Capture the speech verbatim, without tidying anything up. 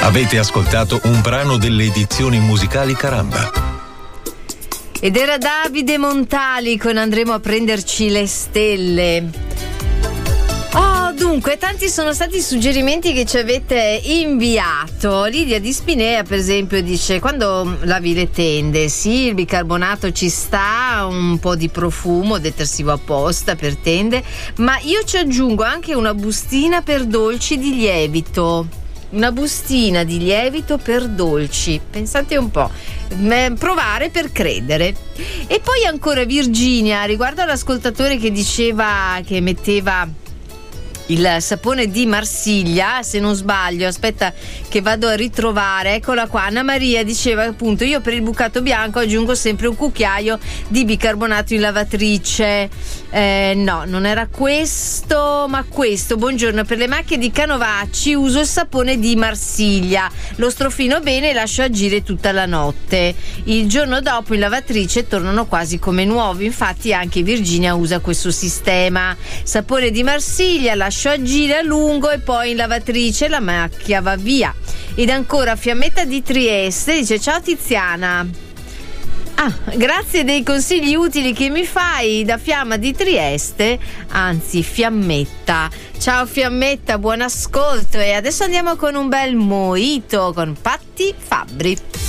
Avete ascoltato un brano delle edizioni musicali Caramba. Ed era Davide Montali con Andremo a prenderci le stelle. Oh, dunque, tanti sono stati i suggerimenti che ci avete inviato. Lidia di Spinea, per esempio, dice: quando lavi le tende, sì, il bicarbonato ci sta, un po' di profumo detersivo apposta per tende, ma io ci aggiungo anche una bustina per dolci di lievito. Una bustina di lievito per dolci, pensate un po', provare per credere. E poi ancora Virginia, riguardo all'ascoltatore che diceva che metteva il sapone di Marsiglia, se non sbaglio, aspetta che vado a ritrovare, eccola qua. Anna Maria diceva appunto: io per il bucato bianco aggiungo sempre un cucchiaio di bicarbonato in lavatrice. Eh, no, non era questo, ma questo. Buongiorno, per le macchie di Canovacci uso il sapone di Marsiglia, lo strofino bene e lascio agire tutta la notte. Il giorno dopo in lavatrice tornano quasi come nuovi, infatti anche Virginia usa questo sistema. Sapone di Marsiglia, lascio agire a lungo e poi in lavatrice la macchia va via. Ed ancora Fiammetta di Trieste dice: ciao Tiziana, ah, grazie dei consigli utili che mi fai da Fiamma di Trieste, anzi Fiammetta. Ciao Fiammetta, buon ascolto, e adesso andiamo con un bel mojito con Patti Fabbri.